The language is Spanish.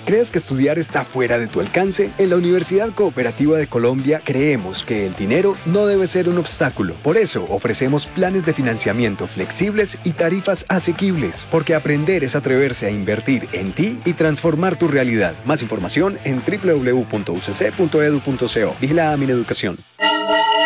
¿Crees que estudiar está fuera de tu alcance? En la Universidad Cooperativa de Colombia creemos que el dinero no debe ser un obstáculo. Por eso ofrecemos planes de financiamiento flexibles y tarifas asequibles, porque aprender es atreverse a invertir en ti y transformar tu realidad. Más información en www.ucc.edu.co. Vigilada Mineducación.